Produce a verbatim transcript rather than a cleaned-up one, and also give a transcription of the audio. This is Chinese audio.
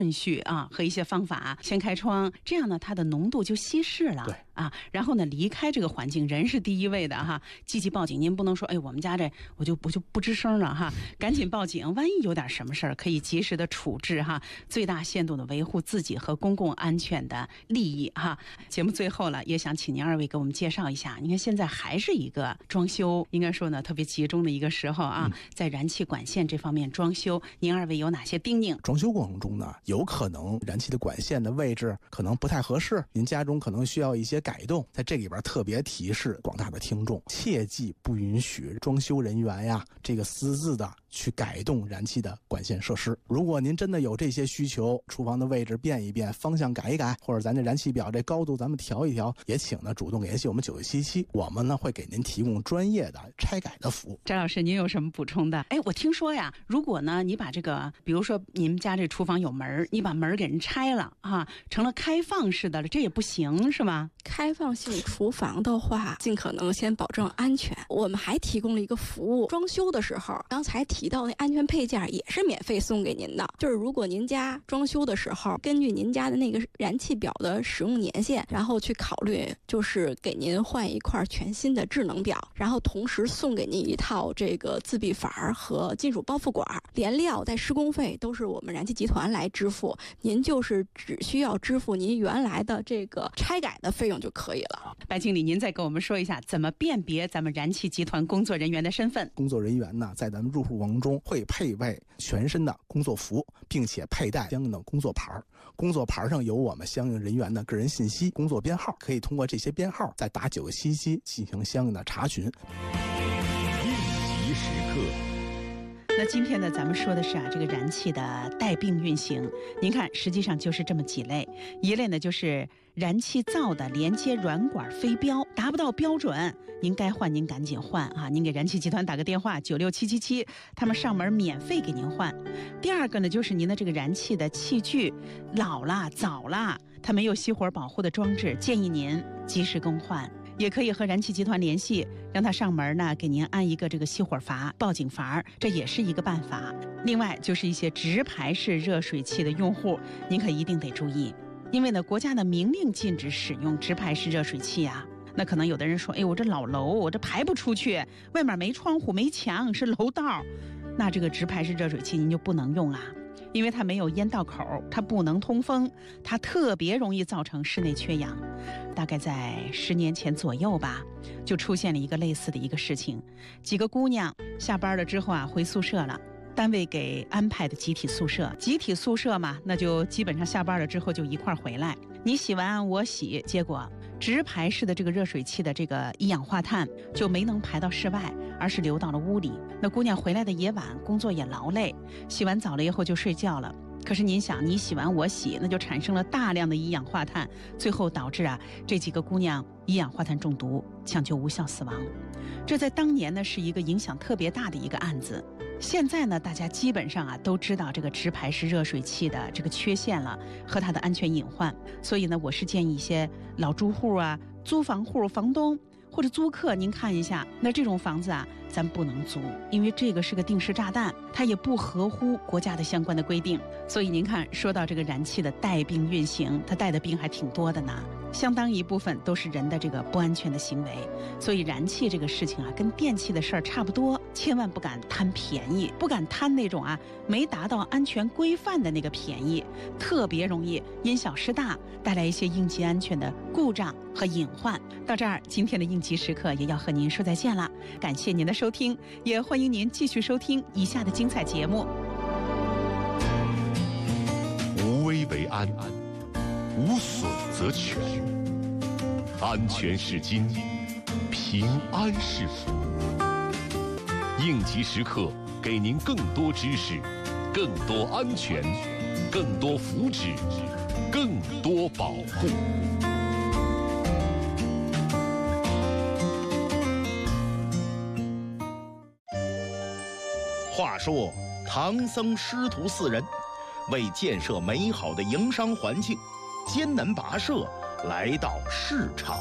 顺序啊和一些方法，先开窗，这样呢它的浓度就稀释了。 对啊，然后呢离开这个环境，人是第一位的哈，积极报警。您不能说哎我们家这我就我就不吱声了哈，赶紧报警，万一有点什么事儿可以及时的处置哈，最大限度的维护自己和公共安全的利益哈。节目最后了，也想请您二位给我们介绍一下，你看现在还是一个装修应该说呢特别集中的一个时候啊，嗯、在燃气管线这方面装修，您二位有哪些叮咛？ 装修过程中呢，有可能燃气的管线的位置可能不太合适，您家中可能需要一些改动，在这里边特别提示广大的听众，切记不允许装修人员呀这个私自的去改动燃气的管线设施。如果您真的有这些需求，厨房的位置变一变，方向改一改，或者咱这燃气表这高度咱们调一调，也请呢主动联系我们九九七七，我们呢会给您提供专业的拆改的服务。 翟老师您有什么补充的？哎，我听说呀，如果呢你把这个比如说你们家这厨房有门，你把门给人拆了啊，成了开放式的了，这也不行是吗？ 开放性厨房的话，尽可能先保证安全。我们还提供了一个服务，装修的时候刚才提到那安全配件也是免费送给您的，就是如果您家装修的时候根据您家的那个燃气表的使用年限，然后去考虑就是给您换一块全新的智能表，然后同时送给您一套这个自闭阀和金属包覆管，连料带施工费都是我们燃气集团来支付，您就是只需要支付您原来的这个拆改的费用就可以了。 白经理您再给我们说一下怎么辨别咱们燃气集团工作人员的身份。 工作人员呢在咱们入户过程中会配备全身的工作服，并且佩戴相应的工作牌，工作牌上有我们相应人员的个人信息、工作编号，可以通过这些编号再打九个七七进行相应的查询。应急时刻。 那今天呢咱们说的是啊这个燃气的带病运行，您看实际上就是这么几类，一类呢就是燃气灶的连接软管非标，达不到标准，您该换您赶紧换啊！您给燃气集团打个电话九六七七七，他们上门免费给您换。第二个呢就是您的这个燃气的器具老了早了，它没有熄火保护的装置，建议您及时更换。也可以和燃气集团联系，让他上门呢给您安一个这个熄火阀、报警阀，这也是一个办法。另外就是一些直排式热水器的用户，您可一定得注意，因为呢国家的明令禁止使用直排式热水器啊。那可能有的人说，哎，我这老楼我这排不出去，外面没窗户没墙是楼道，那这个直排式热水器您就不能用啦。因为它没有烟道口，它不能通风，它特别容易造成室内缺氧。大概在十年前左右吧，就出现了一个类似的一个事情，几个姑娘下班了之后啊回宿舍了，单位给安排的集体宿舍，集体宿舍嘛，那就基本上下班了之后就一块回来，你洗完我洗，结果直排式的这个热水器的这个一氧化碳就没能排到室外，而是流到了屋里。那姑娘回来的也晚，工作也劳累，洗完澡了以后就睡觉了。可是您想，你洗完我洗，那就产生了大量的一氧化碳，最后导致啊这几个姑娘一氧化碳中毒，抢救无效死亡。这在当年呢是一个影响特别大的一个案子。现在呢大家基本上啊都知道这个直排式热水器的这个缺陷了和它的安全隐患，所以呢我是建议一些老住户啊、租房户、房东或者租客，您看一下，那这种房子啊咱不能租，因为这个是个定时炸弹，它也不合乎国家的相关的规定。所以您看，说到这个燃气的带病运行，它带的病还挺多的呢，相当一部分都是人的这个不安全的行为。所以燃气这个事情啊跟电器的事儿差不多，千万不敢贪便宜，不敢贪那种啊没达到安全规范的那个便宜，特别容易因小失大，带来一些应急安全的故障和隐患。到这儿，今天的应急时刻也要和您说再见了，感谢您的收听，也欢迎您继续收听以下的精彩节目。 无危为安，无损则全，安全是金，平安是福。应急时刻，给您更多知识，更多安全，更多福祉，更多保护。 话说唐僧师徒四人为建设美好的营商环境，艰难跋涉来到市场。